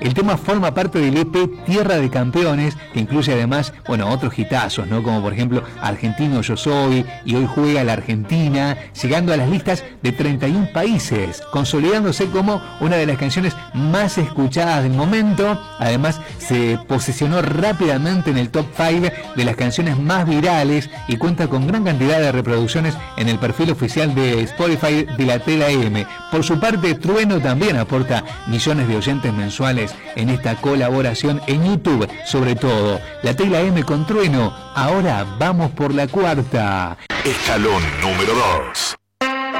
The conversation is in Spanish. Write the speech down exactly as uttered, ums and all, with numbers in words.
El tema forma parte del E P Tierra de Campeones, que incluye además, bueno, otros hitazos, ¿no? Como por ejemplo Argentino Yo Soy y Hoy Juega la Argentina, llegando a las listas de treinta y un países, consolidándose como una de las canciones más escuchadas del momento. Además, se posicionó rápidamente en el top cinco de las canciones más virales y cuenta con gran cantidad de reproducciones en el perfil oficial de Spotify de la Tela M. Por su parte, Trueno también aporta millones de oyentes mensuales en esta colaboración en YouTube, sobre todo. La Tela M con Trueno. Ahora vamos por la cuarta. Escalón número dos.